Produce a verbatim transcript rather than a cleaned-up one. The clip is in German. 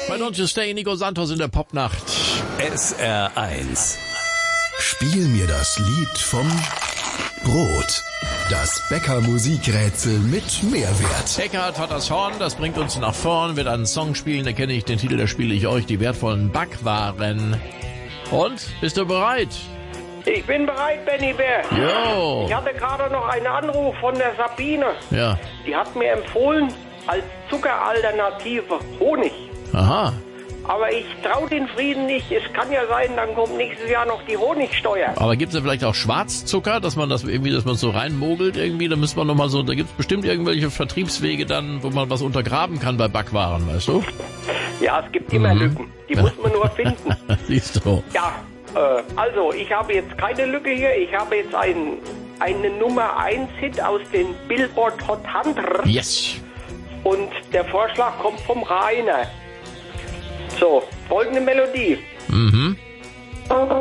Bei Don't You Stay, Nico Santos in der Popnacht. S R eins. Spiel mir das Lied vom Brot. Das Bäcker-Musikrätsel mit Mehrwert. Eckart hat das Horn, das bringt uns nach vorn, wird einen Song spielen, da kenne ich den Titel, da spiele ich euch, die wertvollen Backwaren. Und, bist du bereit? Ich bin bereit, Benny Bär. Jo. Ich hatte gerade noch einen Anruf von der Sabine. Ja. Die hat mir empfohlen, als Zuckeralternative Honig. Aha. Aber ich traue den Frieden nicht. Es kann ja sein, dann kommt nächstes Jahr noch die Honigsteuer. Aber gibt es da vielleicht auch Schwarzzucker, dass man das irgendwie, dass man so reinmogelt irgendwie? Da müssen wir noch mal so, da gibt es bestimmt irgendwelche Vertriebswege dann, wo man was untergraben kann bei Backwaren, weißt du? Ja, es gibt immer Mhm. Lücken. Die muss man nur finden. Siehst du. Ja, äh, also ich habe jetzt keine Lücke hier. Ich habe jetzt einen, einen Nummer eins Hit aus den Billboard Hot hundert. Yes. Und der Vorschlag kommt vom Rainer. So, folgende Melodie. Mhm.